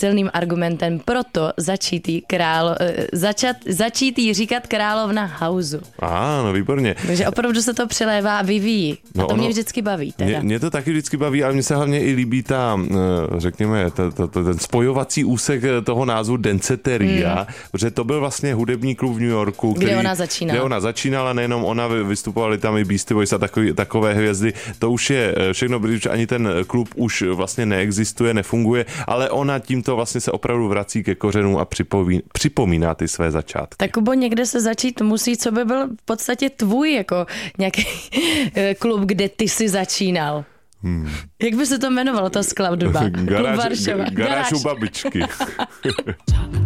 silným argumentem proto začít jí říkat královna Hausu. No výborně. Takže opravdu se to přelévá a vyvíjí. A to mě vždycky baví. Teda. Mě to taky vždycky baví, ale mně se hlavně i líbí ta, řekněme, ten spojovací úsek toho názvu Danceteria, protože to byl vlastně hudební klub v New Yorku, kde ona začínala, nejenom ona, vystupovali tam i Beastie Boys a takové hvězdy. To už je všechno, protože ani ten klub už vlastně neexistuje, nefunguje, ale ona tímto vlastně se opravdu vrací ke kořenům a připomíná ty své začátky. Tak Kubo, někde se začít musí, co by byl v podstatě tvůj jako nějaký klub, kde ty jsi začínal. Jak by se to jmenovalo, ta skladba? Garáž u babičky.